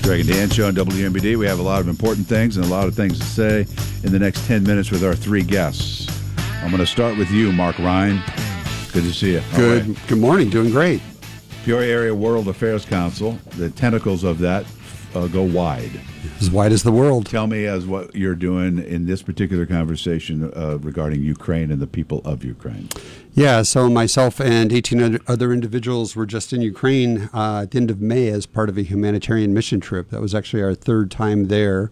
Greg and Dan Show on WMBD. We have a lot of important things and a lot of things to say in the next 10 minutes with our three guests. I'm going to start with you, Mark Ryan. Good to see you. Good morning. Doing great. Peoria Area World Affairs Council, the tentacles of that go wide. As wide as the world. Tell me as what you're doing in this particular conversation regarding Ukraine and the people of Ukraine. Yeah, so myself and 18 other individuals were just in Ukraine at the end of May as part of a humanitarian mission trip. That was actually our third time there,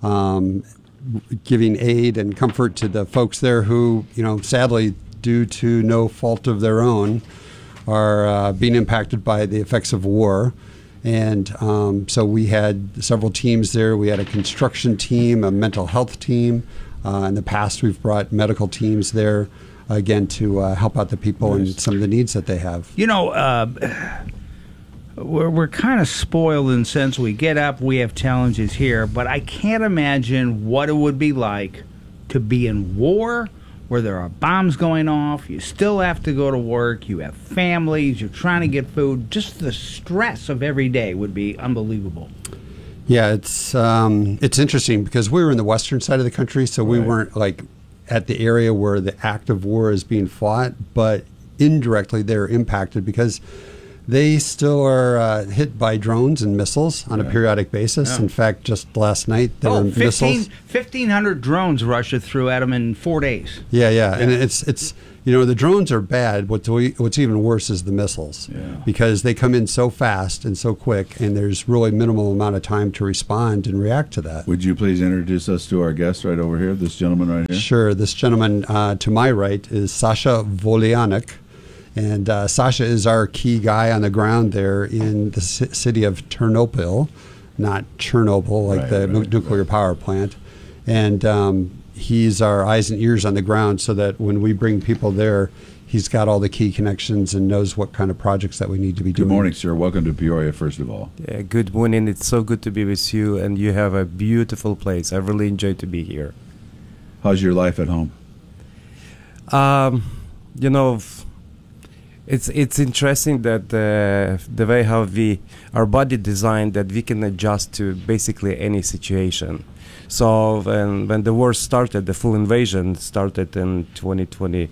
giving aid and comfort to the folks there who, sadly, due to no fault of their own, are being impacted by the effects of war. And so we had several teams there. We had a construction team, a mental health team. In the past, we've brought medical teams there, again, to help out the people and some of the needs that they have. We're kind of spoiled in the sense we get up, we have challenges here, but I can't imagine what it would be like to be in war, where there are bombs going off, you still have to go to work, you have families, you're trying to get food. Just the stress of every day would be unbelievable. Yeah, it's interesting because we were in the western side of the country, so we weren't at the area where the active war is being fought, but indirectly they're impacted because they still are hit by drones and missiles on a periodic basis. Yeah. In fact, just last night there were missiles. 1,500 drones Russia threw at them in 4 days. Yeah. And it's the drones are bad. What's even worse is the missiles because they come in so fast and so quick, and there's really minimal amount of time to respond and react to that. Would you please introduce us to our guest right over here, this gentleman right here? Sure. This gentleman to my right is Sasha Volyanik. And Sasha is our key guy on the ground there in the city of Ternopil, not Chernobyl, the nuclear power plant. And he's our eyes and ears on the ground so that when we bring people there, he's got all the key connections and knows what kind of projects that we need to be doing. Good morning, sir. Welcome to Peoria, first of all. Yeah, good morning. It's so good to be with you, and you have a beautiful place. I really enjoy to be here. How's your life at home? It's interesting that the way how our body designed that we can adjust to basically any situation. So when the war started, the full invasion started in 2022,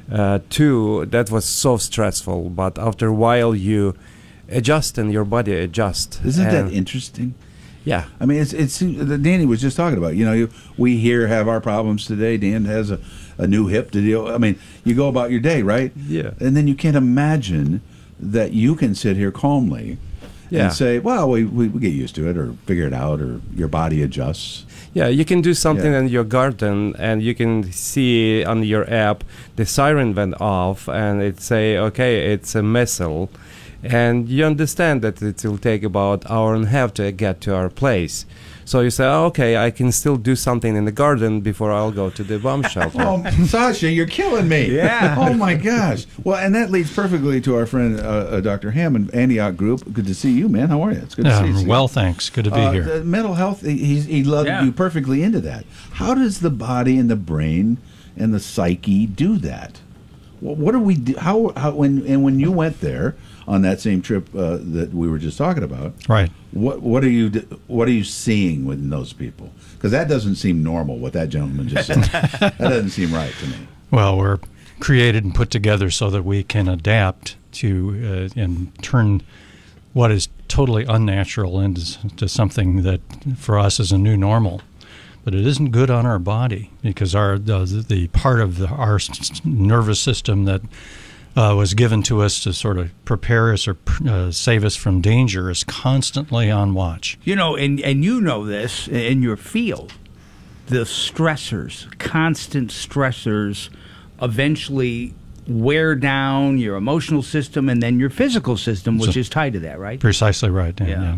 that was so stressful. But after a while, you adjust and your body adjusts. Isn't that interesting? Yeah. I mean, it's Danny was just talking about, we here have our problems today. Dan has a new hip to deal. I mean, you go about your day, right? Yeah. And then you can't imagine that you can sit here calmly and say, well, we get used to it or figure it out or your body adjusts. Yeah, you can do something in your garden and you can see on your app the siren went off and it say, okay, it's a missile. And you understand that it will take about an hour and a half to get to our place. So you say, okay, I can still do something in the garden before I'll go to the bomb shelter. Oh, Sasha, you're killing me. Yeah. Oh, my gosh. Well, and that leads perfectly to our friend, Dr. Hammond, Antioch Group. Good to see you, man. How are you? It's good to see you. Well, thanks. Good to be here. The mental health, he loved you perfectly into that. How does the body and the brain and the psyche do that? What do we do? When you went there on that same trip that we were just talking about, right? What are you seeing with those people? Because that doesn't seem normal. What that gentleman just said, that doesn't seem right to me. Well, we're created and put together so that we can adapt to and turn what is totally unnatural into something that for us is a new normal. But it isn't good on our body because the part of our nervous system that was given to us to sort of prepare us or save us from danger is constantly on watch. And you know this in your field, the stressors, constant stressors, eventually wear down your emotional system and then your physical system, which is tied to that, right? Precisely right. Yeah.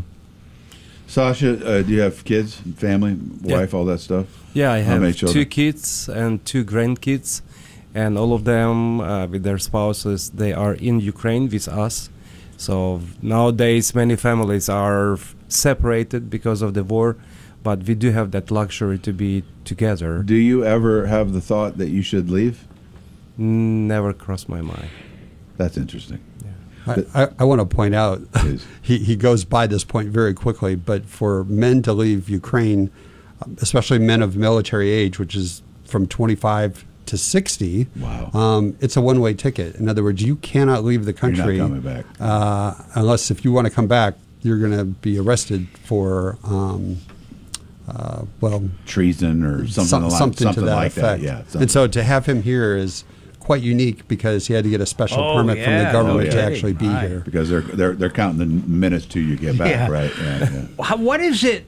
Sasha, do you have kids, family, wife, all that stuff? Yeah, I have 2 kids and 2 grandkids, and all of them with their spouses, they are in Ukraine with us. So nowadays many families are separated because of the war, but we do have that luxury to be together. Do you ever have the thought that you should leave? Never crossed my mind. That's interesting. Yeah. I want to point out, he goes by this point very quickly, but for men to leave Ukraine, especially men of military age, which is from 25 to 60, wow. It's a one-way ticket. In other words, you cannot leave the country. You're not coming back. Unless if you want to come back, you're going to be arrested for, treason or something to that like effect. That. Yeah, and so to have him here is quite unique because he had to get a special permit from the government to actually be here. Because they're counting the minutes till you get back, right? Yeah. What is it,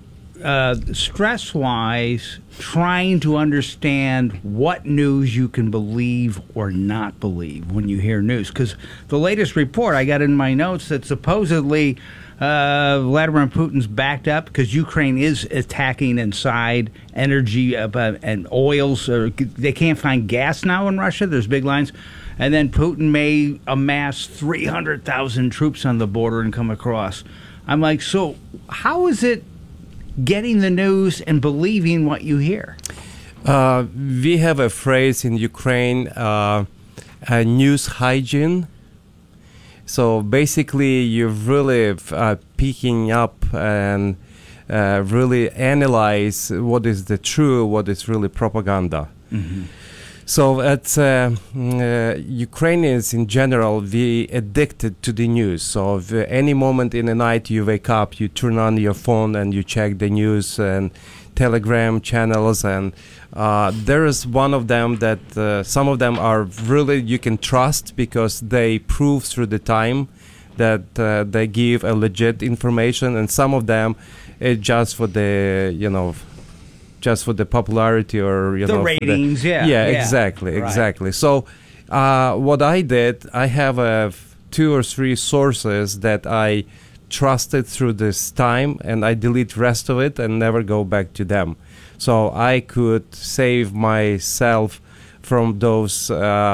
stress-wise, trying to understand what news you can believe or not believe when you hear news? Because the latest report I got in my notes that supposedly Vladimir Putin's backed up because Ukraine is attacking inside energy and oils. They can't find gas now in Russia. There's big lines. And then Putin may amass 300,000 troops on the border and come across. I'm like, so how is it getting the news and believing what you hear? We have a phrase in Ukraine, news hygiene. So basically, you're really picking up and really analyze what is the true, what is really propaganda. Mm-hmm. So at Ukrainians in general, we addicted to the news. So if any moment in the night you wake up, you turn on your phone and you check the news and Telegram channels, and there is one of them that some of them are really you can trust because they prove through the time that they give a legit information, and some of them it's just for the just for the popularity or the ratings. Exactly. So what I did, I have 2 or 3 sources that I trusted through this time, and I delete rest of it and never go back to them, so I could save myself from those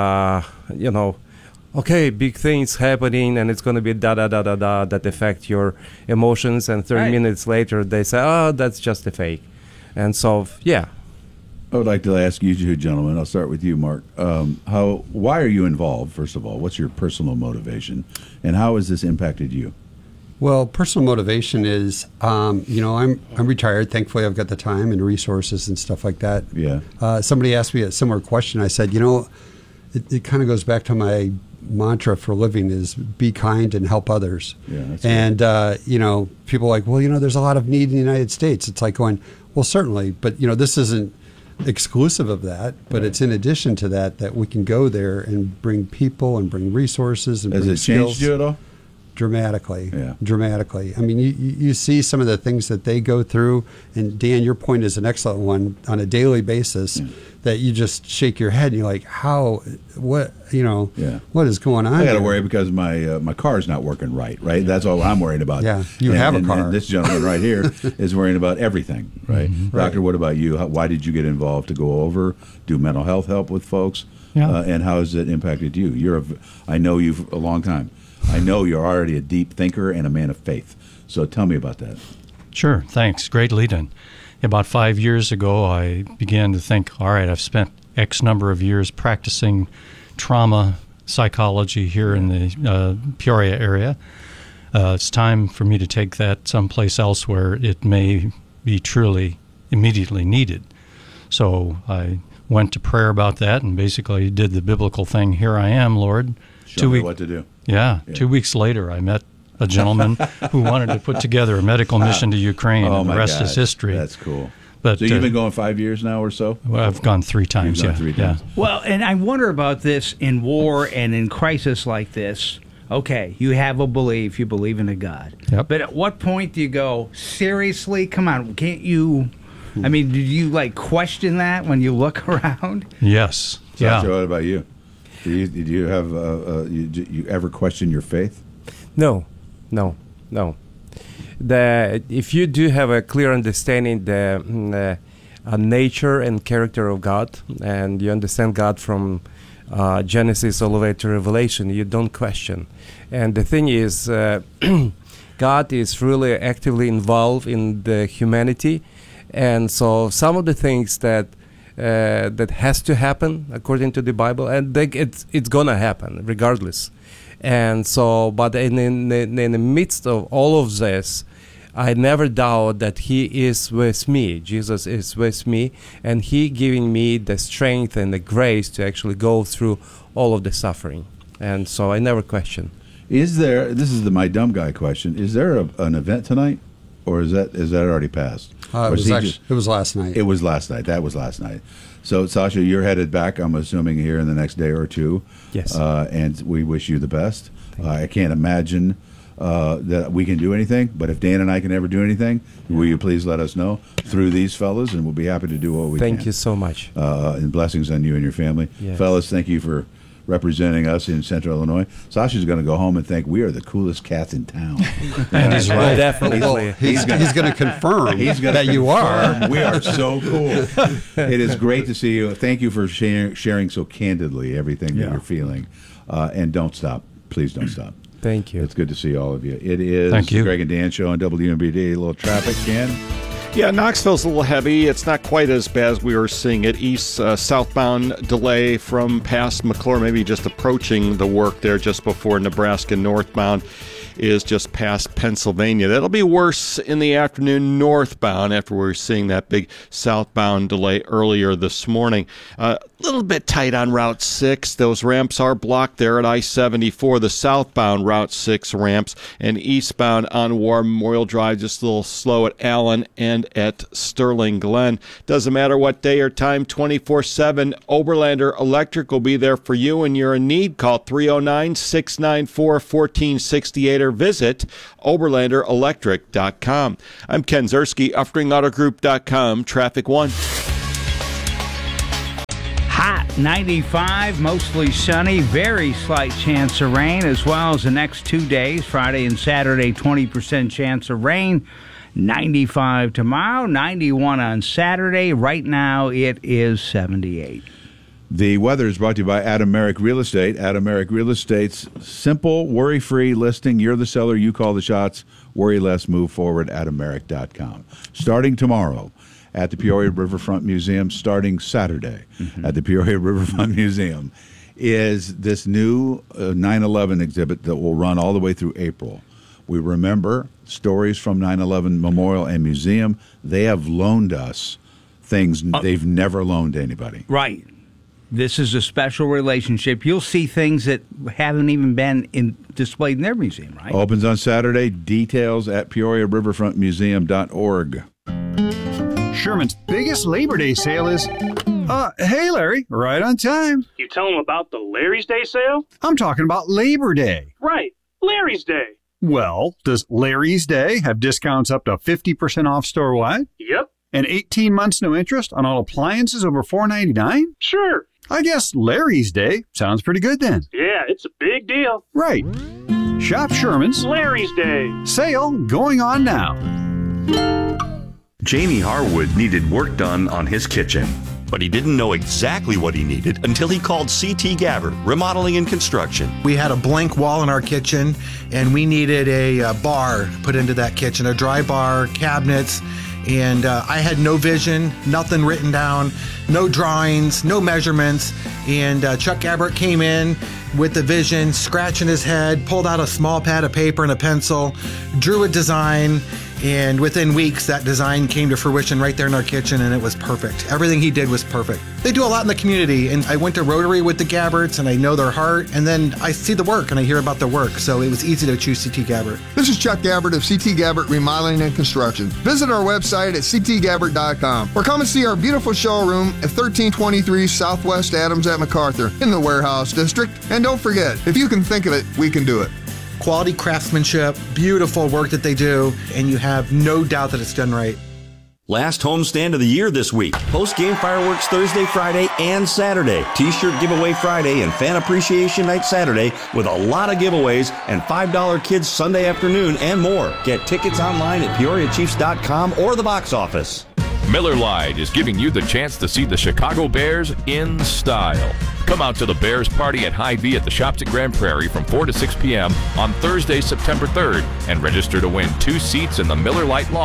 big things happening and it's going to be that affect your emotions, and 30 minutes later they say, oh, that's just a fake. And so I would like to ask you two gentlemen, I'll start with you, Mark. Why are you involved, first of all? What's your personal motivation, and how has this impacted you? Well, personal motivation is, I'm retired. Thankfully, I've got the time and resources and stuff like that. Yeah. Somebody asked me a similar question. I said, it kind of goes back to my mantra for living is be kind and help others. Yeah. That's and, people are like, well, there's a lot of need in the United States. It's like going, well, certainly, but, this isn't exclusive of that, but it's in addition to that we can go there and bring people and bring resources and Has bring it skills. Changed you at all? Dramatically. I mean, you see some of the things that they go through, and Dan, your point is an excellent one on a daily basis that you just shake your head and you're like, what is going on? I got to worry because my car's not working right? That's all I'm worried about. Yeah, you have a car. And this gentleman right here is worrying about everything, right? Mm-hmm. Doctor, what about you? Why did you get involved to go do mental health help with folks? Yeah. And how has it impacted you? I know you've a long time. I know you're already a deep thinker and a man of faith. So tell me about that. Sure, thanks. Great lead-in. About 5 years ago, I began to think, all right, I've spent X number of years practicing trauma psychology here in the Peoria area. It's time for me to take that someplace else where it may be truly immediately needed. So I went to prayer about that and basically did the biblical thing, here I am, Lord. Show me what to do. Yeah. 2 weeks later, I met a gentleman who wanted to put together a medical mission to Ukraine, and the rest is history. That's cool. But, so you've been going 5 years now or so? Well, I've gone 3 times, You've gone 3 times. Yeah. Well, and I wonder about this in war and in crisis like this. Okay, you have a belief, you believe in a God. Yep. But at what point do you go, seriously, come on, can't you... I mean, do you question that when you look around? Yes. Sasha, what about you? Did you have you ever question your faith? No. If you do have a clear understanding the nature and character of God, and you understand God from Genesis all the way to Revelation, you don't question. And the thing is, God is really actively involved in the humanity, and so some of the things that has to happen according to the Bible, and it's gonna happen regardless. And so, but in the midst of all of this, I never doubt that He is with me. Jesus is with me, and He giving me the strength and the grace to actually go through all of the suffering. And so I never question. Is there? This is my dumb guy question. Is there an event tonight, or is that already passed? It was last night. It was last night. That was last night. So, Sasha, you're headed back, I'm assuming, here in the next day or two. Yes. And we wish you the best. I can't imagine that we can do anything, but if Dan and I can ever do anything, will you please let us know through these fellas, and we'll be happy to do what we can. Thank you so much. And blessings on you and your family. Yes. Fellas, thank you for representing us in Central Illinois. Sasha's going to go home and think we are the coolest cats in town. And he's right. Definitely. He's going to confirm that you are. We are so cool. It is great to see you. Thank you for sharing so candidly everything that you're feeling. And don't stop. Please don't stop. Thank you. It's good to see all of you. It is Thank you. the Greg and Dan Show on WMBD. A little traffic, Ken? Yeah, Knoxville's a little heavy. It's not quite as bad as we were seeing it. Southbound delay from past McClure, maybe just approaching the work there just before Nebraska northbound is just past Pennsylvania. That'll be worse in the afternoon northbound after we were seeing that big southbound delay earlier this morning. A little bit tight on Route 6. Those ramps are blocked there at I-74, the southbound Route 6 ramps, and eastbound on War Memorial Drive, just a little slow at Allen and at Sterling Glen. Doesn't matter what day or time, 24/7, Oberlander Electric will be there for you, and you're in need. Call 309-694-1468 or visit OberlanderElectric.com. I'm Ken Zerski, UffringAutoGroup.com, Traffic 1. Hot 95, mostly sunny, very slight chance of rain, as well as the next 2 days, Friday and Saturday, 20% chance of rain. 95 tomorrow, 91 on Saturday. Right now, it is 78. The weather is brought to you by Adam Merrick Real Estate. Adam Merrick Real Estate's simple, worry-free listing. You're the seller. You call the shots. Worry less. Move forward. AdamMerrick.com. Starting tomorrow at the Peoria Riverfront Museum, starting Saturday at the Peoria Riverfront Museum, is this new 9/11 exhibit that will run all the way through April. We remember stories from 9/11 Memorial and Museum. They have loaned us things they've never loaned anybody. Right. This is a special relationship. You'll see things that haven't even been displayed in their museum, right? Opens on Saturday. Details at PeoriaRiverfrontMuseum.org. Sherman's biggest Labor Day sale is... hey, Larry, right on time. You tell them about the Larry's Day sale? I'm talking about Labor Day. Right, Larry's Day. Well, does Larry's Day have discounts up to 50% off store-wide? Yep. And 18 months no interest on all appliances over $4.99? Sure. I guess Larry's Day sounds pretty good then. Yeah, it's a big deal. Right. Shop Sherman's Larry's Day. Sale going on now. Jamie Harwood needed work done on his kitchen, but he didn't know exactly what he needed until he called C.T. Gabbert, Remodeling and Construction. We had a blank wall in our kitchen, and we needed a bar put into that kitchen, a dry bar, cabinets, and I had no vision, nothing written down, no drawings, no measurements, and Chuck Gabbert came in with the vision, scratching his head, pulled out a small pad of paper and a pencil, drew a design, and within weeks, that design came to fruition right there in our kitchen, and it was perfect. Everything he did was perfect. They do a lot in the community, and I went to Rotary with the Gabberts, and I know their heart, and then I see the work, and I hear about the work, so it was easy to choose C.T. Gabbert. This is Chuck Gabbert of C.T. Gabbert Remodeling and Construction. Visit our website at ctgabbert.com, or come and see our beautiful showroom at 1323 Southwest Adams at MacArthur in the Warehouse District. And don't forget, if you can think of it, we can do it. Quality craftsmanship, beautiful work that they do, and you have no doubt that it's done right. Last homestand of the year this week. Post-game fireworks Thursday, Friday, and Saturday. T-shirt giveaway Friday and fan appreciation night Saturday with a lot of giveaways and $5 kids Sunday afternoon and more. Get tickets online at PeoriaChiefs.com or the box office. Miller Lite is giving you the chance to see the Chicago Bears in style. Come out to the Bears party at Hy-Vee at the Shops at Grand Prairie from 4 to 6 p.m. on Thursday, September 3rd, and register to win 2 seats in the Miller Lite Loft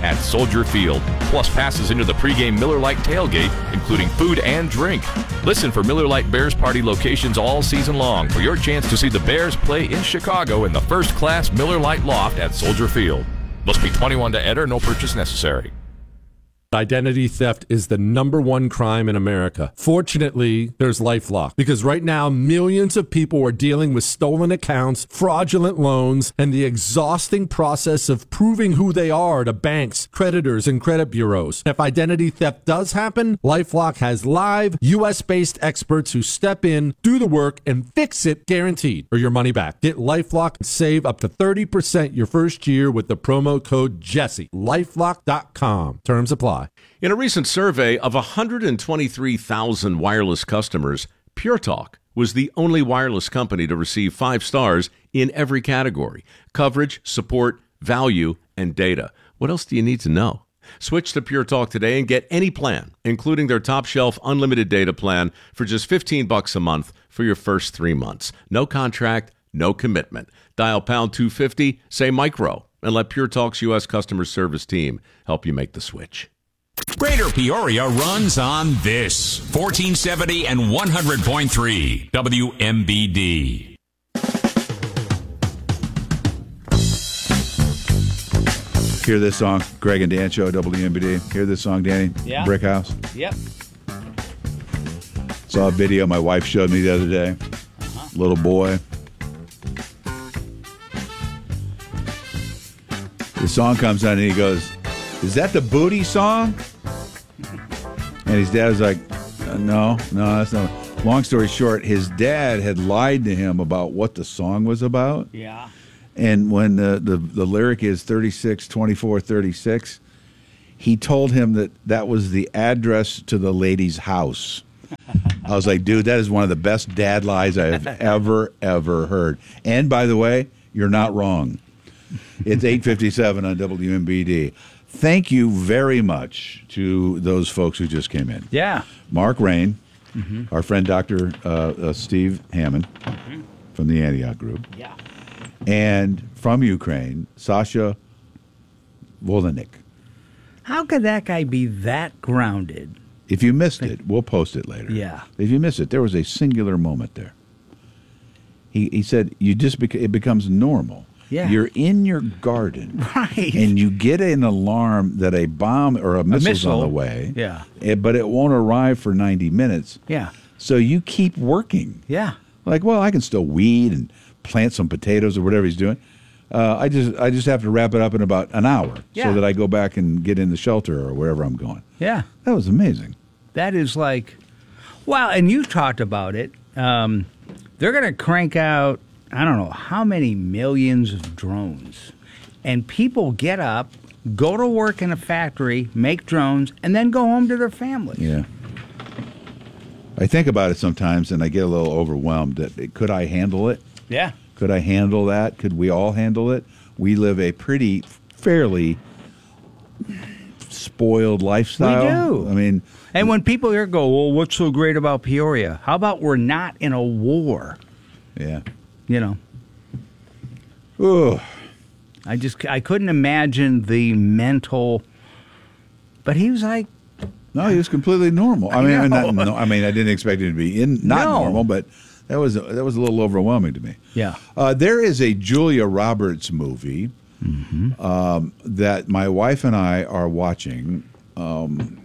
at Soldier Field, plus passes into the pregame Miller Lite tailgate, including food and drink. Listen for Miller Lite Bears Party locations all season long for your chance to see the Bears play in Chicago in the first-class Miller Lite Loft at Soldier Field. Must be 21 to enter, no purchase necessary. Identity theft is the #1 crime in America. Fortunately, there's LifeLock, because right now millions of people are dealing with stolen accounts, fraudulent loans, and the exhausting process of proving who they are to banks, creditors, and credit bureaus. If identity theft does happen, LifeLock has live US-based experts who step in, do the work, and fix it guaranteed, or your money back. Get LifeLock and save up to 30% your first year with the promo code Jesse. LifeLock.com. Terms apply. In a recent survey of 123,000 wireless customers, Pure Talk was the only wireless company to receive 5 stars in every category: coverage, support, value, and data. What else do you need to know? Switch to Pure Talk today and get any plan, including their top shelf unlimited data plan, for just $15 a month for your first 3 months. No contract, no commitment. Dial pound 250, say micro, and let Pure Talk's U.S. customer service team help you make the switch. Greater Peoria runs on this 1470 and 100.3 WMBD. Hear this song, Greg and Dan Show, WMBD. Hear this song, Danny? Yeah. Brick House. Yep. Saw a video my wife showed me the other day. Little boy. The song comes on and he goes, "Is that the booty song?" And his dad was like, no, that's not. Long story short, his dad had lied to him about what the song was about. Yeah. And when the lyric is 36, 24, 36, he told him that was the address to the lady's house. I was like, dude, that is one of the best dad lies I have ever heard. And by the way, you're not wrong. It's 8:57 on WMBD. Thank you very much to those folks who just came in. Yeah. Mark Rain, our friend Dr. Steve Hammond from the Antioch Group. Yeah. And from Ukraine, Sasha Volinik. How could that guy be that grounded? If you missed it, we'll post it later. Yeah. If you missed it, there was a singular moment there. He said, it becomes normal. Yeah. You're in your garden, right? And you get an alarm that a bomb or a missile's on the way. Yeah. But it won't arrive for 90 minutes. Yeah. So you keep working. Yeah. Like, well, I can still weed and plant some potatoes or whatever he's doing. I just have to wrap it up in about an hour so that I go back and get in the shelter or wherever I'm going. Yeah. That was amazing. That is like, well, and you talked about it. They're going to crank out, I don't know how many millions of drones. And people get up, go to work in a factory, make drones, and then go home to their families. Yeah. I think about it sometimes and I get a little overwhelmed. Could I handle it? Yeah. Could I handle that? Could we all handle it? We live a fairly spoiled lifestyle. We do. I mean, and when people here go, well, what's so great about Peoria? How about we're not in a war? Yeah. You know. Ooh. I couldn't imagine the mental. But he was like. No, he was completely normal. I didn't expect him to be normal, but. That was a little overwhelming to me. Yeah. There is a Julia Roberts movie that my wife and I are watching, and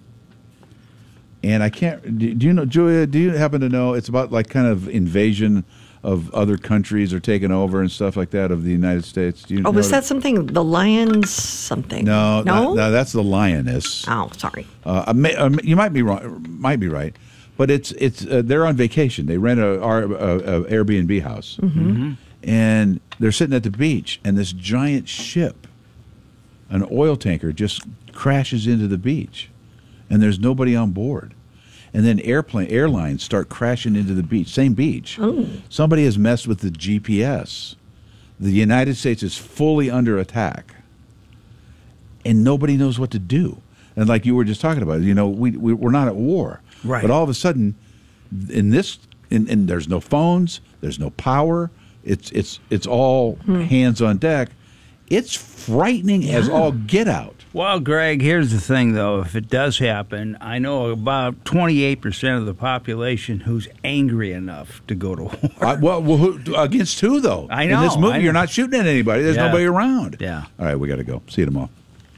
I can't. Do you know, Julia? Do you happen to know? It's about like kind of invasion of other countries or taking over and stuff like that of the United States. Do you know was that something? The Lions something? No, that's the Lioness. Oh, sorry. You might be wrong. Might be right. But it's they're on vacation. They rent a Airbnb house, and they're sitting at the beach, and this giant ship, an oil tanker, just crashes into the beach, and there's nobody on board, and then airlines start crashing into the beach, same beach. Oh. Somebody has messed with the GPS. The United States is fully under attack, and nobody knows what to do. And like you were just talking about, we're not at war. Right. But all of a sudden, in there's no phones, there's no power. It's all hands on deck, It's frightening as all get out. Well, Greg, here's the thing, though. If it does happen, I know about 28% of the population who's angry enough to go to war. Well, against who, though? I know. In this movie, you're not shooting at anybody. There's nobody around. Yeah. All right, we got to go. See you tomorrow.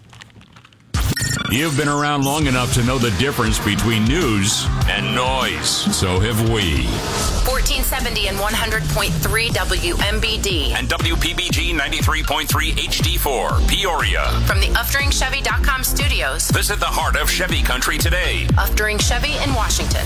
You've been around long enough to know the difference between news and noise. So have we. 1470 and 100.3 WMBD. And WPBG 93.3 HD4, Peoria. From the UfDringChevy.com studios. Visit the heart of Chevy Country today. Uftring Chevy in Washington.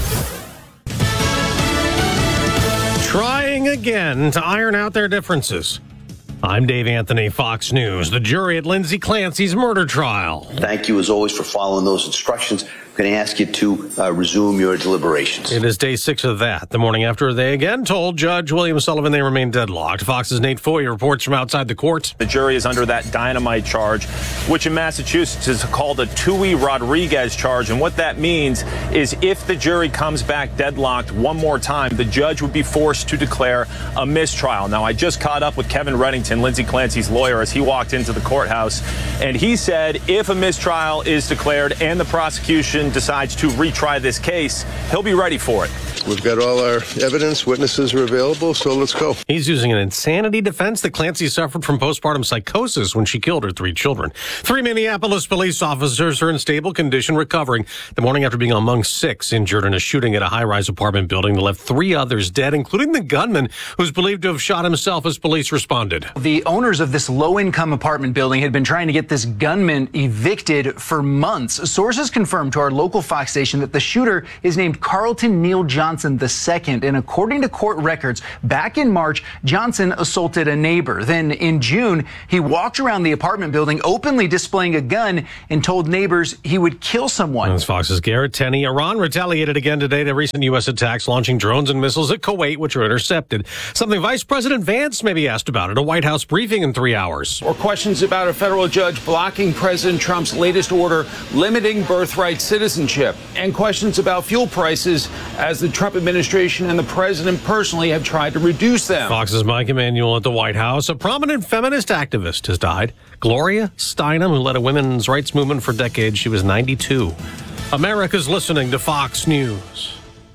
Trying again to iron out their differences. I'm Dave Anthony, Fox News. The jury at Lindsay Clancy's murder trial. Thank you, as always, for following those instructions. I'm going to ask you to resume your deliberations. It is day 6 of that. The morning after, they again told Judge William Sullivan they remain deadlocked. Fox's Nate Foy reports from outside the court. The jury is under that dynamite charge, which in Massachusetts is called a Tui Rodriguez charge. And what that means is if the jury comes back deadlocked one more time, the judge would be forced to declare a mistrial. Now, I just caught up with Kevin Reddington, Lindsay Clancy's lawyer, as he walked into the courthouse. And he said if a mistrial is declared and the prosecution decides to retry this case, he'll be ready for it. We've got all our evidence, witnesses are available, so let's go. He's using an insanity defense that Clancy suffered from postpartum psychosis when she killed her 3 children. 3 Minneapolis police officers are in stable condition recovering the morning after being among 6 injured in a shooting at a high-rise apartment building that left 3 others dead, including the gunman who's believed to have shot himself as police responded. The owners of this low-income apartment building had been trying to get this gunman evicted for months. Sources confirmed to our local Fox station that the shooter is named Carlton Neal Johnson II, and according to court records, back in March, Johnson assaulted a neighbor. Then in June, he walked around the apartment building openly displaying a gun and told neighbors he would kill someone. That's Fox's Garrett Tenney. Iran retaliated again today to recent U.S. attacks, launching drones and missiles at Kuwait, which were intercepted. Something Vice President Vance may be asked about at a White House briefing in 3 hours. Or questions about a federal judge blocking President Trump's latest order limiting birthright citizenship. And questions about fuel prices as the Trump administration and the president personally have tried to reduce them. Fox's Mike Emanuel at the White House. A prominent feminist activist has died. Gloria Steinem, who led a women's rights movement for decades. She was 92. America's listening to Fox News.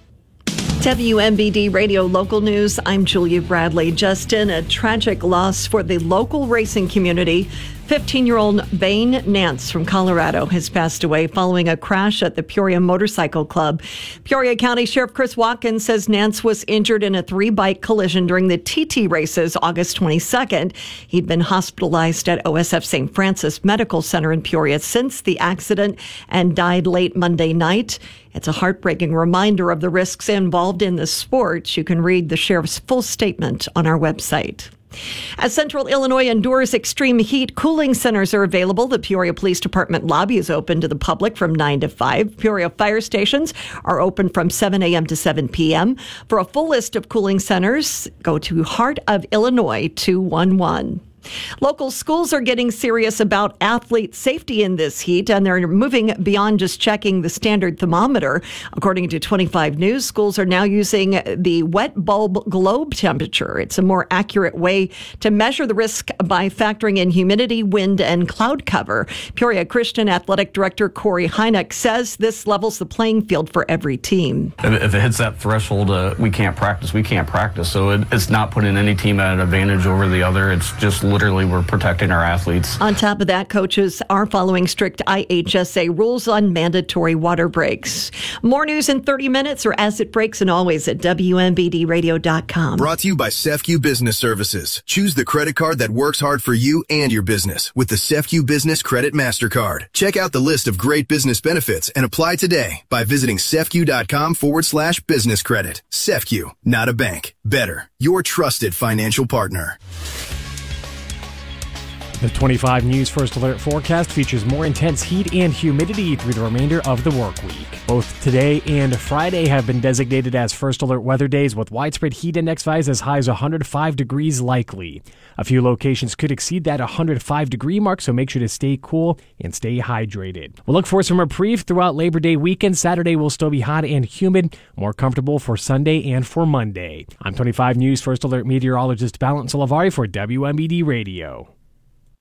WMBD Radio Local News. I'm Julia Bradley. Just in, a tragic loss for the local racing community. 15-year-old Bane Nance from Colorado has passed away following a crash at the Peoria Motorcycle Club. Peoria County Sheriff Chris Watkins says Nance was injured in a 3-bike collision during the TT races August 22nd. He'd been hospitalized at OSF St. Francis Medical Center in Peoria since the accident and died late Monday night. It's a heartbreaking reminder of the risks involved in the sport. You can read the sheriff's full statement on our website. As Central Illinois endures extreme heat, cooling centers are available. The Peoria Police Department lobby is open to the public from 9 to 5. Peoria fire stations are open from 7 a.m. to 7 p.m. For a full list of cooling centers, go to Heart of Illinois 211. Local schools are getting serious about athlete safety in this heat, and they're moving beyond just checking the standard thermometer. According to 25 News, schools are now using the wet bulb globe temperature. It's a more accurate way to measure the risk by factoring in humidity, wind, and cloud cover. Peoria Christian Athletic Director Corey Hynek says this levels the playing field for every team. If it hits that threshold, we can't practice. So it's not putting any team at an advantage over the other. It's just literally we're protecting our athletes. On top of that, coaches are following strict IHSA rules on mandatory water breaks. More news in 30 minutes or as it breaks, and always at WMBDradio.com. Brought to you by CEFCU Business Services. Choose the credit card that works hard for you and your business with the CEFCU Business Credit MasterCard. Check out the list of great business benefits and apply today by visiting CEFCU.com/business credit. CEFCU, not a bank. Better, your trusted financial partner. The 25 News First Alert forecast features more intense heat and humidity through the remainder of the work week. Both today and Friday have been designated as First Alert weather days with widespread heat index values as high as 105 degrees likely. A few locations could exceed that 105-degree mark, so make sure to stay cool and stay hydrated. We'll look for some reprieve throughout Labor Day weekend. Saturday will still be hot and humid, more comfortable for Sunday and for Monday. I'm 25 News First Alert meteorologist Valent Salavari for WMBD Radio.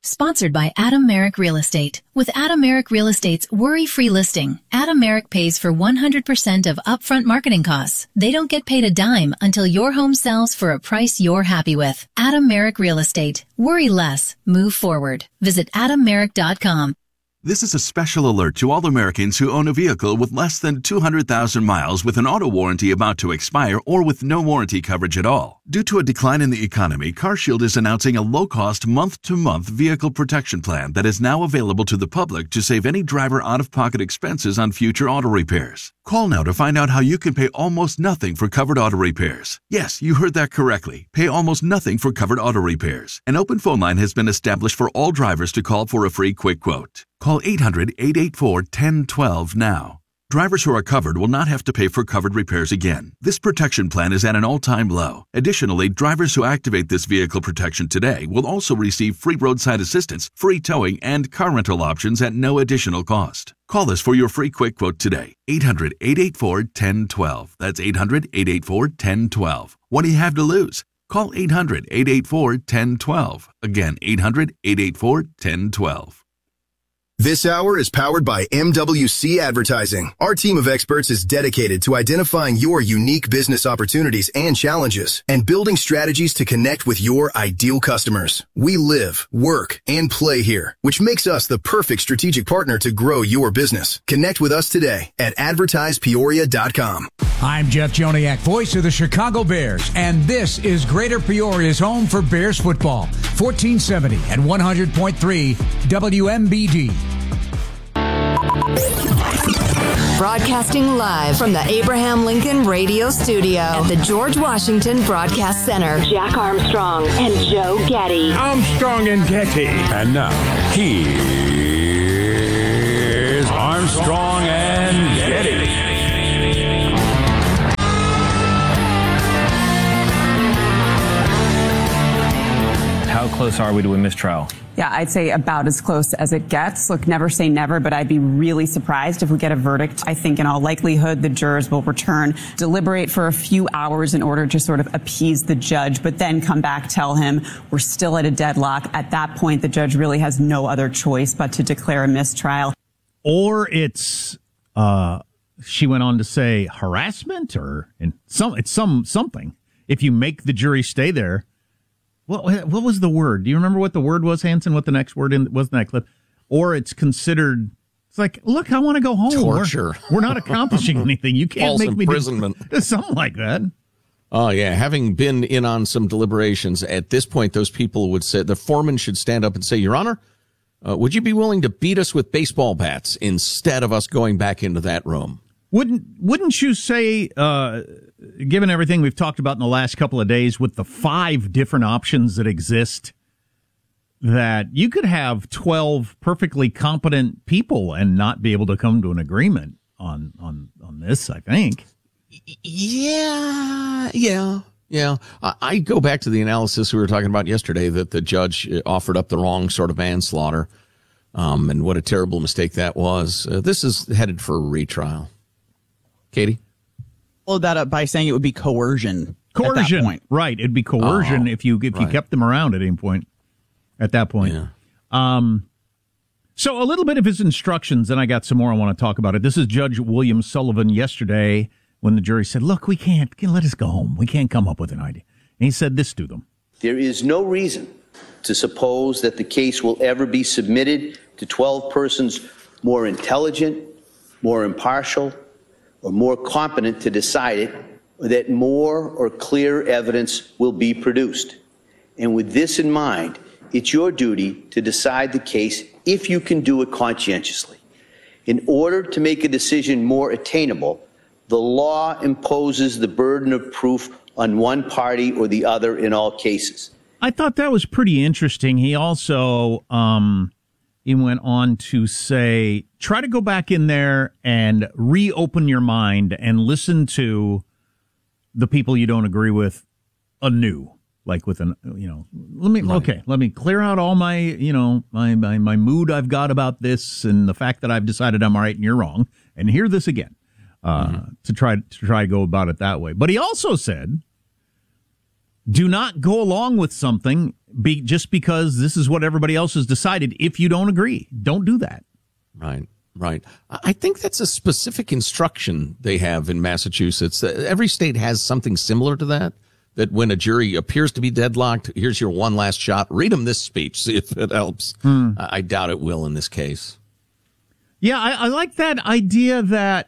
Sponsored by Adam Merrick Real Estate. With Adam Merrick Real Estate's worry-free listing, Adam Merrick pays for 100% of upfront marketing costs. They don't get paid a dime until your home sells for a price you're happy with. Adam Merrick Real Estate. Worry less. Move forward. Visit AdamMerrick.com. This is a special alert to all Americans who own a vehicle with less than 200,000 miles with an auto warranty about to expire or with no warranty coverage at all. Due to a decline in the economy, CarShield is announcing a low-cost month-to-month vehicle protection plan that is now available to the public to save any driver out-of-pocket expenses on future auto repairs. Call now to find out how you can pay almost nothing for covered auto repairs. Yes, you heard that correctly. Pay almost nothing for covered auto repairs. An open phone line has been established for all drivers to call for a free quick quote. Call 800-884-1012 now. Drivers who are covered will not have to pay for covered repairs again. This protection plan is at an all-time low. Additionally, drivers who activate this vehicle protection today will also receive free roadside assistance, free towing, and car rental options at no additional cost. Call us for your free quick quote today. 800-884-1012. That's 800-884-1012. What do you have to lose? Call 800-884-1012. Again, 800-884-1012. This hour is powered by MWC Advertising. Our team of experts is dedicated to identifying your unique business opportunities and challenges and building strategies to connect with your ideal customers. We live, work, and play here, which makes us the perfect strategic partner to grow your business. Connect with us today at advertisepeoria.com. I'm Jeff Joniak, voice of the Chicago Bears, and this is Greater Peoria's home for Bears football. 1470 and 100.3 WMBD. Broadcasting live from the Abraham Lincoln Radio Studio at the George Washington Broadcast Center. Jack Armstrong and Joe Getty. Armstrong and Getty. And now, here's Armstrong and Getty. How close are we to a mistrial? Yeah, I'd say about as close as it gets. Look, never say never, but I'd be really surprised if we get a verdict. I think in all likelihood, the jurors will return, deliberate for a few hours in order to sort of appease the judge, but then come back, tell him we're still at a deadlock. At that point, the judge really has no other choice but to declare a mistrial. Or it's, she went on to say harassment or something. If you make the jury stay there. What was the word? Do you remember what the word was, Hanson? What the next word was in that clip? Or it's considered. It's like, look, I want to go home. Torture. We're not accomplishing anything. You can't False make imprisonment. me do something like that. Oh yeah, having been in on some deliberations, at this point, those people would say the foreman should stand up and say, "Your Honor, would you be willing to beat us with baseball bats instead of us going back into that room?" Wouldn't you say, given everything we've talked about in the last couple of days with the 5 different options that exist, that you could have 12 perfectly competent people and not be able to come to an agreement on this, I think. Yeah. I go back to the analysis we were talking about yesterday that the judge offered up the wrong sort of manslaughter, and what a terrible mistake that was. This is headed for a retrial. Katie? Followed that up by saying it would be coercion. Coercion, right? It'd be coercion if you kept them around at any point. At that point, yeah. So a little bit of his instructions, and I got some more I want to talk about it. This is Judge William Sullivan yesterday when the jury said, "Look, we can't let us go home. We can't come up with an idea." And he said this to them: "There is no reason to suppose that the case will ever be submitted to 12 persons more intelligent, more impartial, or more competent to decide it, or that more or clear evidence will be produced. And with this in mind, it's your duty to decide the case if you can do it conscientiously. In order to make a decision more attainable, the law imposes the burden of proof on one party or the other in all cases." I thought that was pretty interesting. He also he went on to say, try to go back in there and reopen your mind and listen to the people you don't agree with anew. Like with let me clear out all my, my mood I've got about this and the fact that I've decided I'm right and you're wrong, and hear this again, to try to go about it that way. But he also said, do not go along with something just because this is what everybody else has decided. If you don't agree, don't do that. Right. I think that's a specific instruction they have in Massachusetts. Every state has something similar to that when a jury appears to be deadlocked, here's your one last shot. Read them this speech, see if it helps. I doubt it will in this case. Yeah, I like that idea that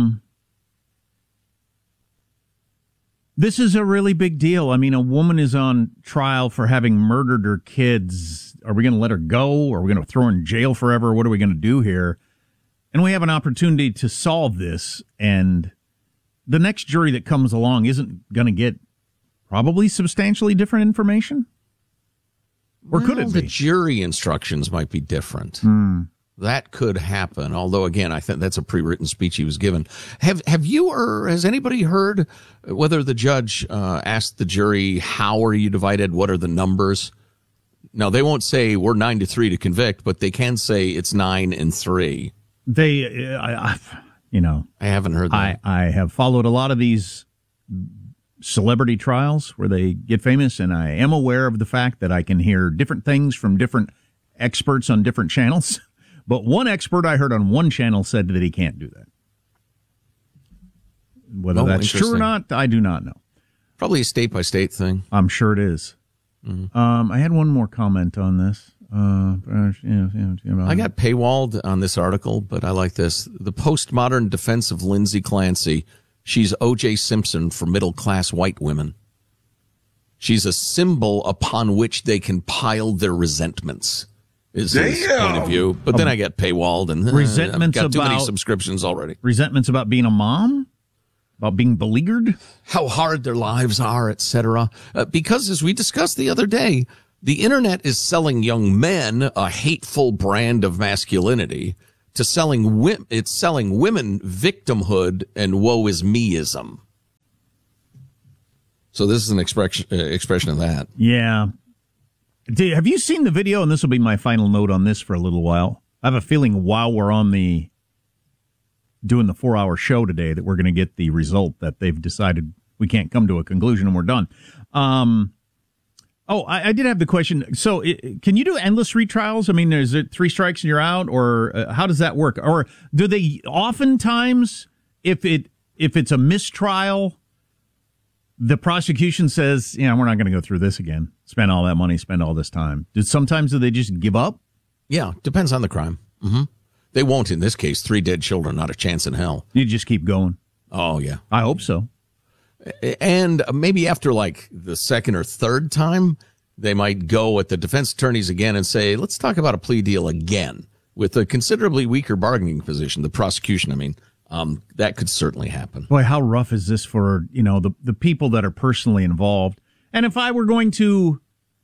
this is a really big deal. I mean, a woman is on trial for having murdered her kids. Are we going to let her go? Are we going to throw her in jail forever? What are we going to do here? And we have an opportunity to solve this, and the next jury that comes along isn't going to get probably substantially different information? Or could it be? The jury instructions might be different. That could happen. Although, again, I think that's a pre-written speech he was given. Have you or has anybody heard whether the judge asked the jury, how are you divided? What are the numbers? No, they won't say we're 9-3 to convict, but they can say it's 9-3. I haven't heard that. I have followed a lot of these celebrity trials where they get famous, and I am aware of the fact that I can hear different things from different experts on different channels. But one expert I heard on one channel said that he can't do that. Whether that's true or not, I do not know. Probably a state-by-state thing. I'm sure it is. I had one more comment on this. I got paywalled on this article, but I like this. The postmodern defense of Lindsay Clancy. She's O.J. Simpson for middle-class white women. She's a symbol upon which they can pile their resentments, is his point of view. But then I get paywalled, and resentments I've got too many about subscriptions already. Resentments about being a mom? About being beleaguered? How hard their lives are, etc. Because, as we discussed the other day, the internet is selling young men a hateful brand of masculinity to selling women victimhood and woe is meism. So this is an expression of that. Yeah. Have you seen the video? And this will be my final note on this for a little while. I have a feeling while we're on doing the 4-hour show today that we're going to get the result that they've decided we can't come to a conclusion and we're done. I did have the question. So can you do endless retrials? I mean, is it 3 strikes and you're out, or how does that work? Or do they oftentimes, if it's a mistrial, the prosecution says, we're not going to go through this again. Spend all that money, spend all this time. Sometimes do they just give up? Yeah, depends on the crime. They won't in this case. 3 dead children, not a chance in hell. You just keep going. Oh, yeah. I hope so. And maybe after like the second or third time, they might go at the defense attorneys again and say, let's talk about a plea deal again with a considerably weaker bargaining position. The prosecution, that could certainly happen. Boy, how rough is this for, the people that are personally involved? And if I'm going to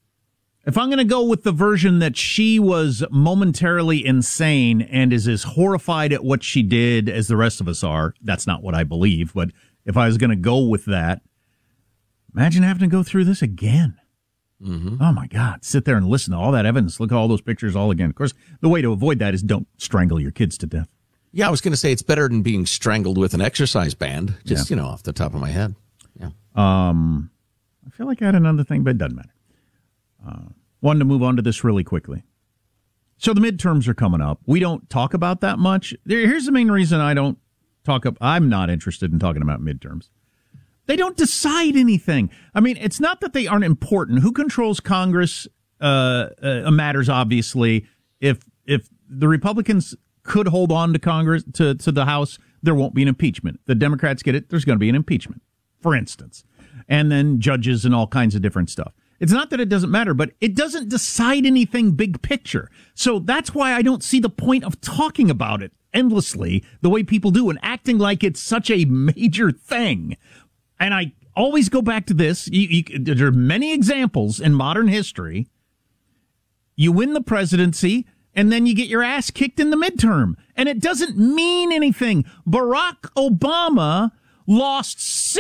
go with the version that she was momentarily insane and is as horrified at what she did as the rest of us are, that's not what I believe, but if I was going to go with that, imagine having to go through this again. Oh, my God. Sit there and listen to all that evidence. Look at all those pictures all again. Of course, the way to avoid that is don't strangle your kids to death. Yeah, I was going to say it's better than being strangled with an exercise band, just, off the top of my head. Yeah. I feel like I had another thing, but it doesn't matter. Wanted to move on to this really quickly. So the midterms are coming up. We don't talk about that much. Here's the main reason I'm not interested in talking about midterms. They don't decide anything. I mean, it's not that they aren't important. Who controls Congress matters, obviously. If the Republicans could hold on to Congress, to the House, there won't be an impeachment. The Democrats get it, there's going to be an impeachment, for instance. And then judges and all kinds of different stuff. It's not that it doesn't matter, but it doesn't decide anything big picture. So that's why I don't see the point of talking about it endlessly the way people do and acting like it's such a major thing. And I always go back to this. There are many examples in modern history. You win the presidency, and then you get your ass kicked in the midterm. And it doesn't mean anything. Barack Obama lost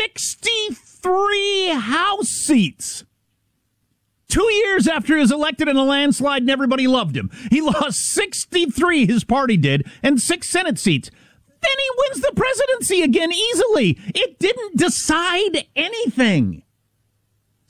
63 House seats 2 years after he was elected in a landslide and everybody loved him. He lost 63, his party did, and 6 Senate seats. Then he wins the presidency again easily. It didn't decide anything.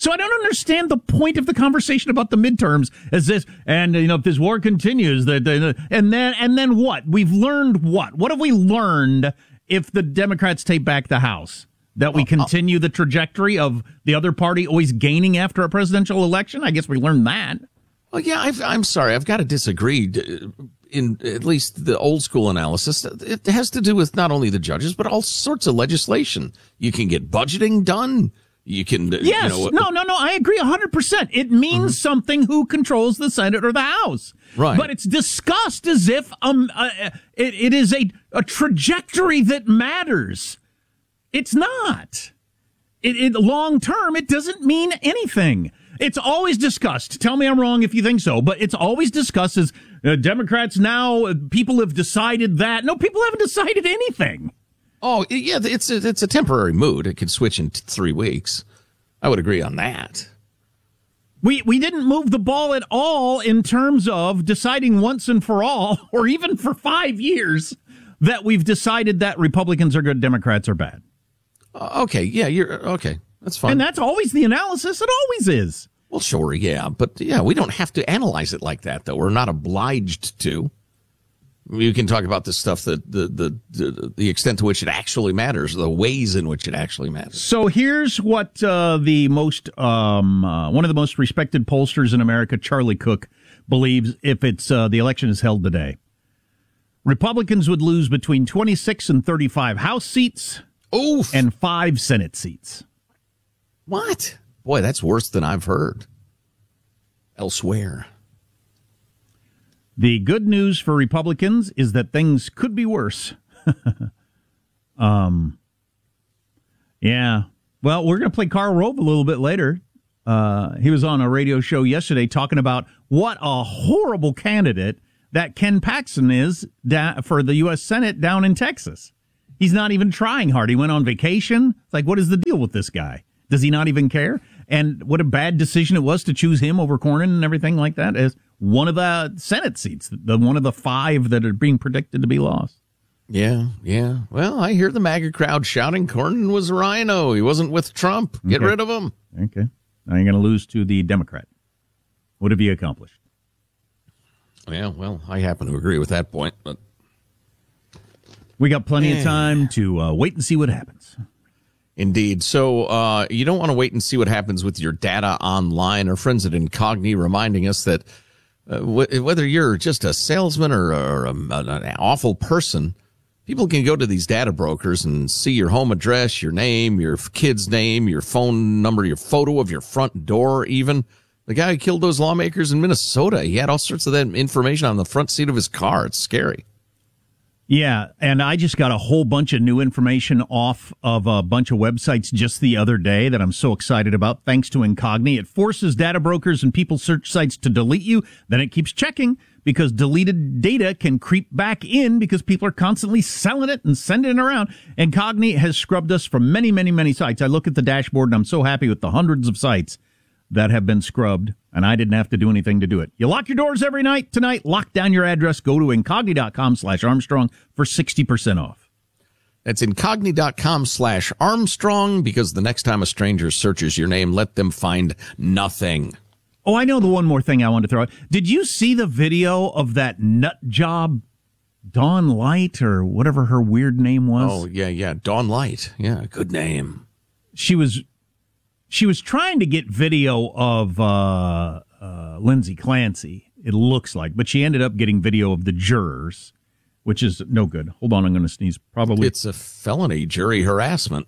So I don't understand the point of the conversation about the midterms as this, and if this war continues, and then what? We've learned what? What have we learned if the Democrats take back the House? That we continue the trajectory of the other party always gaining after a presidential election? I guess we learned that. Well, yeah, I'm sorry. I've got to disagree. In at least the old school analysis, it has to do with not only the judges, but all sorts of legislation. You can get budgeting done. You can. Yes. No. I agree 100%. It means something who controls the Senate or the House. Right. But it's discussed as if it is a trajectory that matters. It's not. It long term, it doesn't mean anything. It's always discussed. Tell me I'm wrong if you think so, but it's always discussed as Democrats now, people have decided that. No, people haven't decided anything. Oh, yeah, it's a temporary mood. It could switch in 3 weeks. I would agree on that. We didn't move the ball at all in terms of deciding once and for all, or even for 5 years, that we've decided that Republicans are good, Democrats are bad. Okay, yeah, okay. That's fine. And that's always the analysis. It always is. Well, sure, yeah. But, yeah, we don't have to analyze it like that, though. We're not obliged to. You can talk about this stuff, the extent to which it actually matters, the ways in which it actually matters. So here's what the most one of the most respected pollsters in America, Charlie Cook, believes if it's the election is held today. Republicans would lose between 26 and 35 House seats. Oof. And 5 Senate seats. What? Boy, that's worse than I've heard elsewhere. The good news for Republicans is that things could be worse. Yeah. Well, we're going to play Karl Rove a little bit later. He was on a radio show yesterday talking about what a horrible candidate that Ken Paxton is for the U.S. Senate down in Texas. He's not even trying hard. He went on vacation. It's like, what is the deal with this guy? Does he not even care? And what a bad decision it was to choose him over Cornyn and everything like that as one of the Senate seats, one of the 5 that are being predicted to be lost. Yeah. Well, I hear the MAGA crowd shouting Cornyn was a rhino. He wasn't with Trump. Get rid of him. Okay. Now you're going to lose to the Democrat. What have you accomplished? Yeah, well, I happen to agree with that point, but we got plenty of time to wait and see what happens. Indeed. So you don't want to wait and see what happens with your data online. Our friends at Incogni reminding us that whether you're just a salesman or an awful person, people can go to these data brokers and see your home address, your name, your kid's name, your phone number, your photo of your front door even. The guy who killed those lawmakers in Minnesota, he had all sorts of that information on the front seat of his car. It's scary. Yeah, and I just got a whole bunch of new information off of a bunch of websites just the other day that I'm so excited about, thanks to Incogni. It forces data brokers and people search sites to delete you. Then it keeps checking because deleted data can creep back in because people are constantly selling it and sending it around. Incogni has scrubbed us from many, many, many sites. I look at the dashboard and I'm so happy with the hundreds of sites that have been scrubbed, and I didn't have to do anything to do it. You lock your doors every night. Tonight, lock down your address. Go to incogni.com/Armstrong for 60% off. That's incogni.com/Armstrong, because the next time a stranger searches your name, let them find nothing. Oh, I know the one more thing I wanted to throw out. Did you see the video of that nut job, Dawn Light, or whatever her weird name was? Oh, yeah. Dawn Light. Yeah, good name. She was trying to get video of Lindsay Clancy, it looks like, but she ended up getting video of the jurors, which is no good. Hold on, I'm going to sneeze. Probably. It's a felony, jury harassment.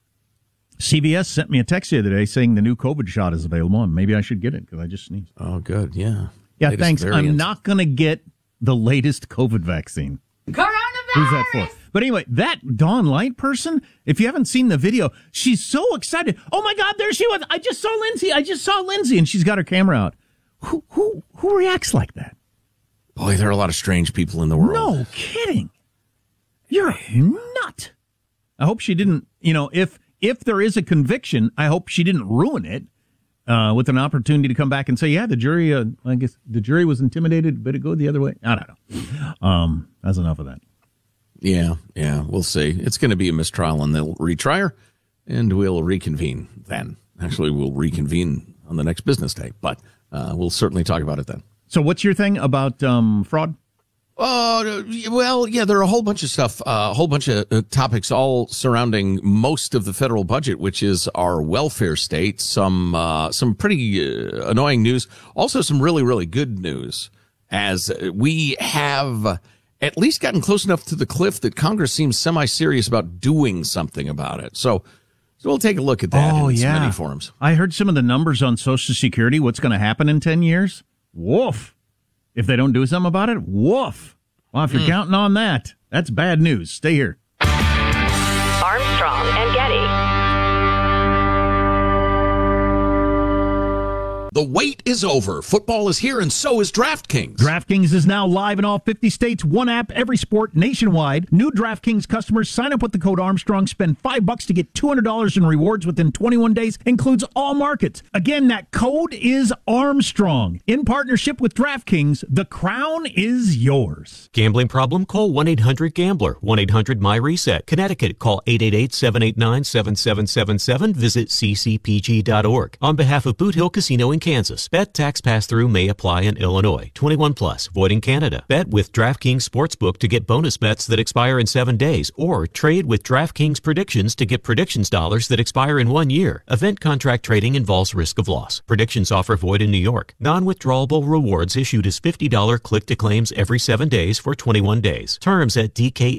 CBS sent me a text the other day saying the new COVID shot is available, and maybe I should get it because I just sneezed. Oh, good, yeah. Yeah, latest thanks. Variant. I'm not going to get the latest COVID vaccine. Coronavirus! Who's that for? But anyway, that Dawn Light person, if you haven't seen the video, she's so excited. Oh, my God, there she was. I just saw Lindsay. And she's got her camera out. Who reacts like that? Boy, there are a lot of strange people in the world. No kidding. You're a nut. I hope she didn't, if there is a conviction, I hope she didn't ruin it with an opportunity to come back and say, yeah, the jury, I guess the jury was intimidated, but it go the other way. I don't know. That's enough of that. Yeah, we'll see. It's going to be a mistrial, and they'll retry her, and we'll reconvene then. Actually, we'll reconvene on the next business day, but we'll certainly talk about it then. So what's your thing about fraud? Well, yeah, there are a whole bunch of stuff, a whole bunch of topics all surrounding most of the federal budget, which is our welfare state. Some pretty annoying news. Also some really, really good news, as we have at least gotten close enough to the cliff that Congress seems semi-serious about doing something about it. So we'll take a look at that in many forums. I heard some of the numbers on Social Security, what's going to happen in 10 years. Woof. If they don't do something about it, woof. Well, if you're counting on that, that's bad news. Stay here. Armstrong and Getty. The wait is over. Football is here, and so is DraftKings. DraftKings is now live in all 50 states. One app, every sport, nationwide. New DraftKings customers sign up with the code Armstrong, spend $5 to get $200 in rewards within 21 days. Includes all markets. Again, that code is Armstrong. In partnership with DraftKings, the crown is yours. Gambling problem? Call 1-800-GAMBLER. 1-800-MY-RESET. Connecticut, call 888-789-7777. Visit ccpg.org. On behalf of Boot Hill Casino in Kansas. Bet tax pass-through may apply in Illinois. 21 plus. Void in Canada. Bet with DraftKings Sportsbook to get bonus bets that expire in 7 days, or trade with DraftKings Predictions to get predictions dollars that expire in 1 year. Event contract trading involves risk of loss. Predictions offer void in New York. Non-withdrawable rewards issued as $50 click-to-claims every 7 days for 21 days. Terms at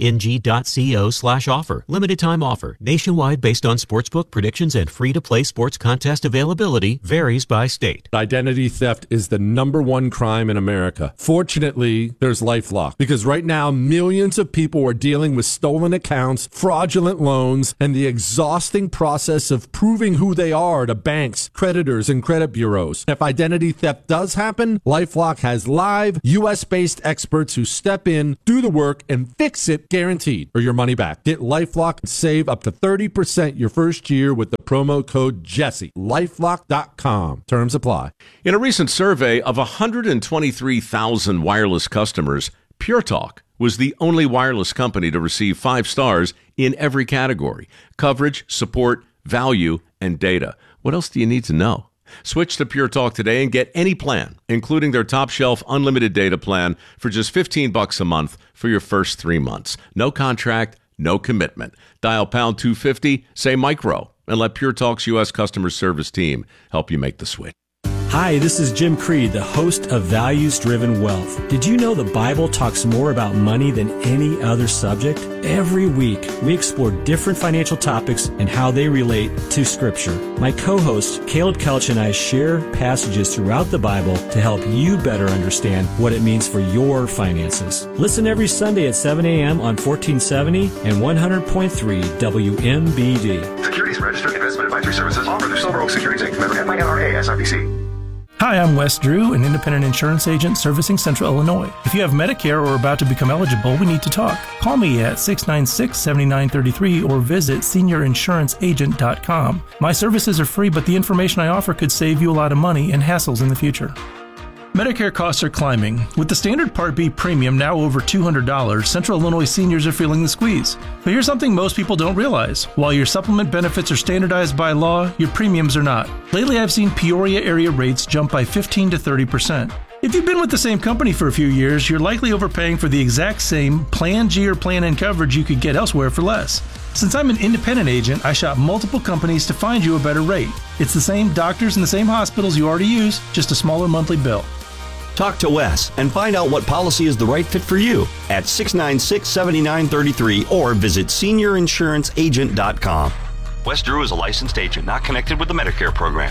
dkng.co/offer. Limited time offer. Nationwide based on sportsbook predictions and free-to-play sports contest availability. Varies by state. Identity theft is the #1 crime in America. Fortunately, there's LifeLock, because right now millions of people are dealing with stolen accounts, fraudulent loans, and the exhausting process of proving who they are to banks, creditors, and credit bureaus. If identity theft does happen, LifeLock has live US-based experts who step in, do the work, and fix it, guaranteed, or your money back. Get LifeLock and save up to 30% your first year with the promo code Jesse. LifeLock.com. Terms apply. In a recent survey of 123,000 wireless customers, Pure Talk was the only wireless company to receive 5 stars in every category: coverage, support, value, and data. What else do you need to know? Switch to Pure Talk today and get any plan, including their top shelf unlimited data plan, for just $15 a month for your first 3 months. No contract, no commitment. Dial pound 250, say micro, and let Pure Talk's U.S. customer service team help you make the switch. Hi, this is Jim Creed, the host of Values Driven Wealth. Did you know the Bible talks more about money than any other subject? Every week, we explore different financial topics and how they relate to Scripture. My co-host, Caleb Kelch, and I share passages throughout the Bible to help you better understand what it means for your finances. Listen every Sunday at 7 a.m. on 1470 and 100.3 WMBD. Securities Registered Investment Advisory Services offer through Silver Oak Securities Inc. Member FINRA SIPC. Hi, I'm Wes Drew, an independent insurance agent servicing Central Illinois. If you have Medicare or are about to become eligible, we need to talk. Call me at 696-7933 or visit seniorinsuranceagent.com. My services are free, but the information I offer could save you a lot of money and hassles in the future. Medicare costs are climbing. With the standard Part B premium now over $200, Central Illinois seniors are feeling the squeeze. But here's something most people don't realize. While your supplement benefits are standardized by law, your premiums are not. Lately, I've seen Peoria area rates jump by 15 to 30%. If you've been with the same company for a few years, you're likely overpaying for the exact same Plan G or Plan N coverage you could get elsewhere for less. Since I'm an independent agent, I shop multiple companies to find you a better rate. It's the same doctors and the same hospitals you already use, just a smaller monthly bill. Talk to Wes and find out what policy is the right fit for you at 696-7933 or visit seniorinsuranceagent.com. Wes Drew is a licensed agent not connected with the Medicare program.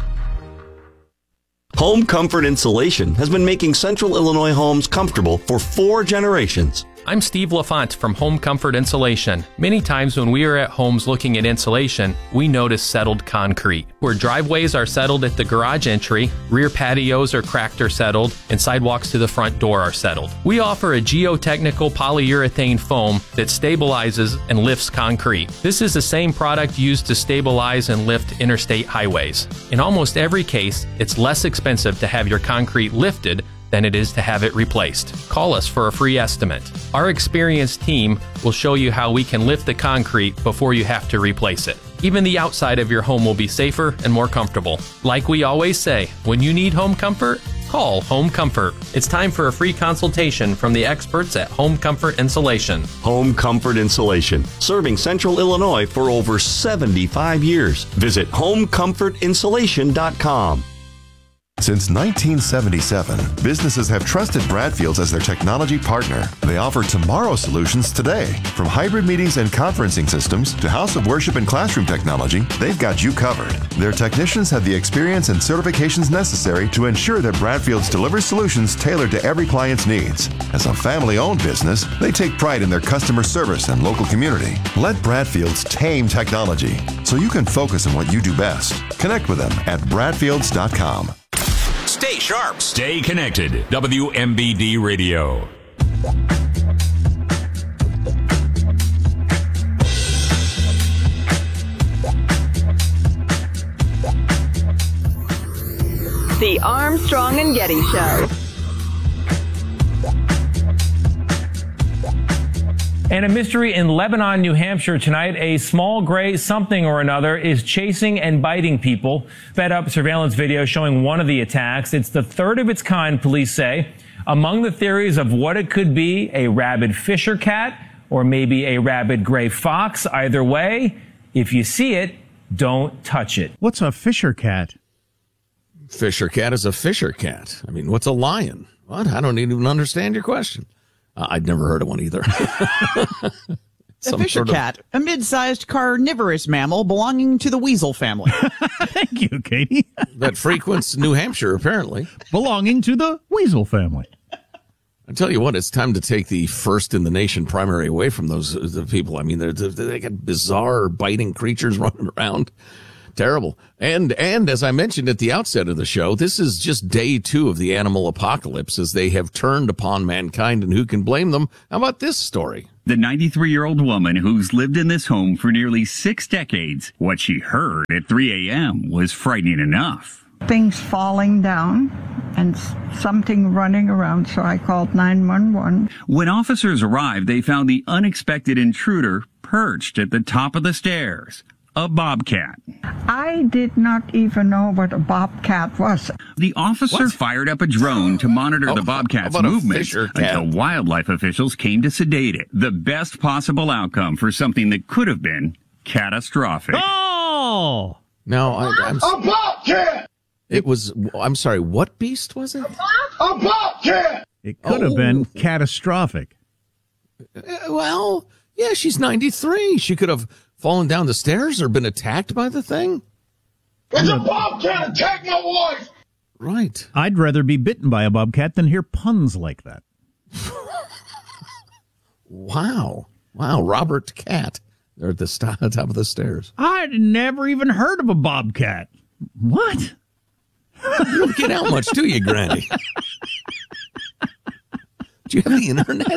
Home Comfort Insulation has been making Central Illinois homes comfortable for 4 generations. I'm Steve LaFont from Home Comfort Insulation. Many times when we are at homes looking at insulation, we notice settled concrete. Where driveways are settled at the garage entry, rear patios are cracked or settled, and sidewalks to the front door are settled. We offer a geotechnical polyurethane foam that stabilizes and lifts concrete. This is the same product used to stabilize and lift interstate highways. In almost every case, it's less expensive to have your concrete lifted than it is to have it replaced. Call us for a free estimate. Our experienced team will show you how we can lift the concrete before you have to replace it. Even the outside of your home will be safer and more comfortable. Like we always say, when you need home comfort, call Home Comfort. It's time for a free consultation from the experts at Home Comfort Insulation. Home Comfort Insulation, serving Central Illinois for over 75 years. Visit homecomfortinsulation.com. Since 1977, businesses have trusted Bradfields as their technology partner. They offer tomorrow solutions today. From hybrid meetings and conferencing systems to house of worship and classroom technology, they've got you covered. Their technicians have the experience and certifications necessary to ensure that Bradfields delivers solutions tailored to every client's needs. As a family-owned business, they take pride in their customer service and local community. Let Bradfields tame technology so you can focus on what you do best. Connect with them at bradfields.com. Stay sharp. Stay connected. WMBD Radio. The Armstrong and Getty Show. And a mystery in Lebanon, New Hampshire tonight. A small gray something or another is chasing and biting people. Sped up surveillance video showing one of the attacks. It's the third of its kind, police say. Among the theories of what it could be, a rabid fisher cat or maybe a rabid gray fox. Either way, if you see it, don't touch it. What's a fisher cat? Fisher cat is a fisher cat. I mean, what's a lion? What? I don't even understand your question. I'd never heard of one either. A fisher cat, a mid-sized carnivorous mammal belonging to the weasel family. Thank you, Katie. That frequents New Hampshire, apparently. Belonging to the weasel family. I tell you what, it's time to take the first in the nation primary away from the people. I mean, they got bizarre biting creatures running around. Terrible. And as I mentioned at the outset of the show, this is just day 2 of the animal apocalypse as they have turned upon mankind, and who can blame them? How about this story? The 93-year-old woman who's lived in this home for nearly 6 decades. What she heard at 3 a.m. was frightening enough. Things falling down and something running around, so I called 911. When officers arrived, they found the unexpected intruder perched at the top of the stairs. A bobcat. I did not even know what a bobcat was. The officer fired up a drone to monitor the bobcat's movements until wildlife officials came to sedate it. The best possible outcome for something that could have been catastrophic. Oh! Now, I'm a bobcat! It was, I'm sorry, what beast was it? A bobcat! It could have been catastrophic. Well, yeah, she's 93. She could have fallen down the stairs or been attacked by the thing? It's a bobcat! Attack my wife! Right. I'd rather be bitten by a bobcat than hear puns like that. Wow. Robert Cat. They're at the top of the stairs. I'd never even heard of a bobcat. What? You don't get out much, do you, Granny? Do you have the internet?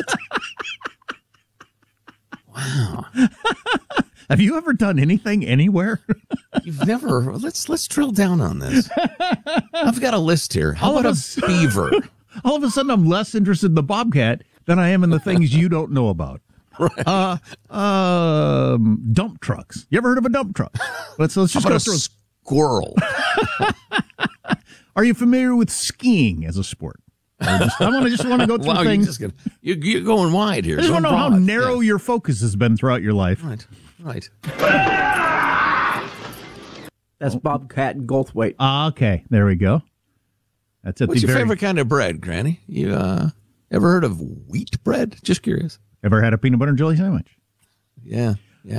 Wow. Have you ever done anything anywhere? You've never. Let's drill down on this. I've got a list here. How about a beaver? All of a sudden, I'm less interested in the bobcat than I am in the things you don't know about. Right. Dump trucks. You ever heard of a dump truck? Let's just How about go through a squirrel. Are you familiar with skiing as a sport? I just want to go through things. You're going wide here. I just want to know how narrow your focus has been throughout your life. Right. That's Bobcat Goldthwait. Okay, there we go. That's it. What's your favorite kind of bread, Granny? You ever heard of wheat bread? Just curious. Ever had a peanut butter and jelly sandwich? Yeah.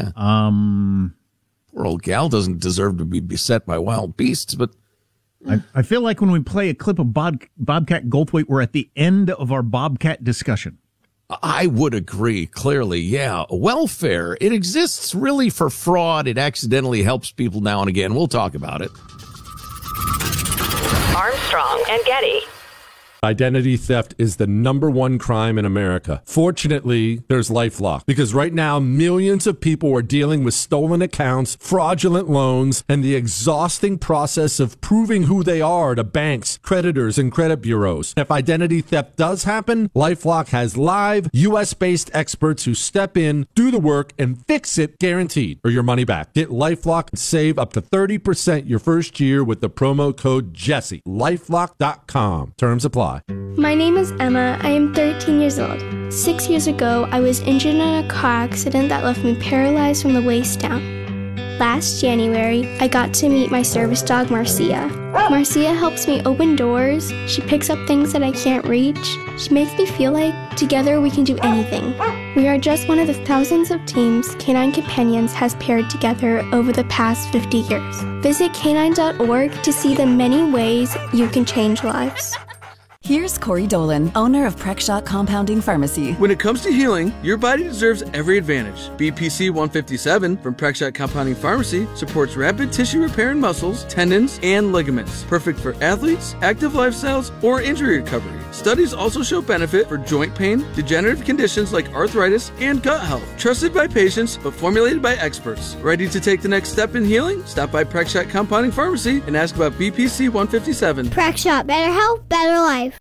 Poor old gal doesn't deserve to be beset by wild beasts, but I feel like when we play a clip of Bobcat Goldthwait, we're at the end of our Bobcat discussion. I would agree, clearly, yeah. Welfare, it exists really for fraud. It accidentally helps people now and again. We'll talk about it. Armstrong and Getty. Identity theft is the number one crime in America. Fortunately, there's LifeLock, because right now millions of people are dealing with stolen accounts, fraudulent loans, and the exhausting process of proving who they are to banks, creditors, and credit bureaus. If identity theft does happen, LifeLock has live, U.S.-based experts who step in, do the work, and fix it guaranteed, or your money back. Get LifeLock and save up to 30% your first year with the promo code Jesse. LifeLock.com. Terms apply. My name is Emma. I am 13 years old. 6 years ago, I was injured in a car accident that left me paralyzed from the waist down. Last January, I got to meet my service dog, Marcia. Marcia helps me open doors. She picks up things that I can't reach. She makes me feel like together we can do anything. We are just one of the thousands of teams Canine Companions has paired together over the past 50 years. Visit canine.org to see the many ways you can change lives. Here's Corey Dolan, owner of Prexshot Compounding Pharmacy. When it comes to healing, your body deserves every advantage. BPC 157 from Prexshot Compounding Pharmacy supports rapid tissue repair in muscles, tendons, and ligaments. Perfect for athletes, active lifestyles, or injury recovery. Studies also show benefit for joint pain, degenerative conditions like arthritis, and gut health. Trusted by patients, but formulated by experts. Ready to take the next step in healing? Stop by Prexshot Compounding Pharmacy and ask about BPC 157. Prexshot, better health, better life.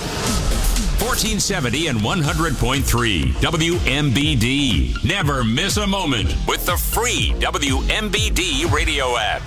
1470 and 100.3 WMBD. Never miss a moment with the free WMBD radio app.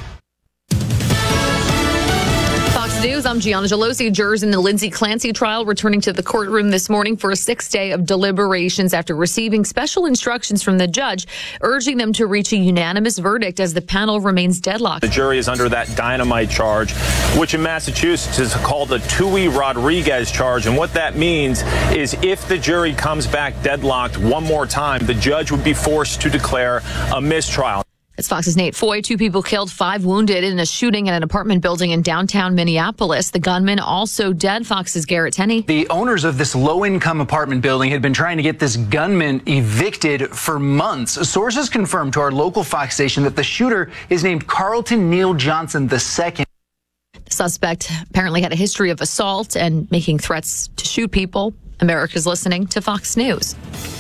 Fox News, I'm Gianna Gelosi. Jurors in the Lindsay Clancy trial returning to the courtroom this morning for a 6th day of deliberations after receiving special instructions from the judge, urging them to reach a unanimous verdict as the panel remains deadlocked. The jury is under that dynamite charge, which in Massachusetts is called the Tui Rodriguez charge. And what that means is if the jury comes back deadlocked one more time, the judge would be forced to declare a mistrial. It's Fox's Nate Foy. 2 people killed, 5 wounded in a shooting at an apartment building in downtown Minneapolis. The gunman also dead. Fox's Garrett Tenney. The owners of this low-income apartment building had been trying to get this gunman evicted for months. Sources confirmed to our local Fox station that the shooter is named Carlton Neal Johnson II. The suspect apparently had a history of assault and making threats to shoot people. America's listening to Fox News.